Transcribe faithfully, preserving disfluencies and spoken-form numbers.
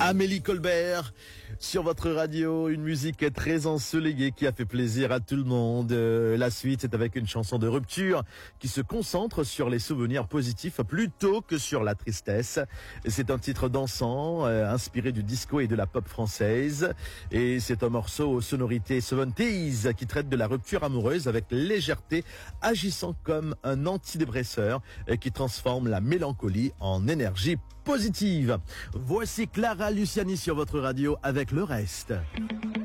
Amélie Colbert sur votre radio, une musique très ensoleillée qui a fait plaisir à tout le monde. Euh, la suite, c'est avec une chanson de rupture qui se concentre sur les souvenirs positifs plutôt que sur la tristesse. C'est un titre dansant, euh, inspiré du disco et de la pop française. Et c'est un morceau aux sonorités soixante-dix qui traite de la rupture amoureuse avec légèreté, agissant comme un antidépresseur et qui transforme la mélancolie en énergie positive. Voici Clara Luciani sur votre radio avec le reste.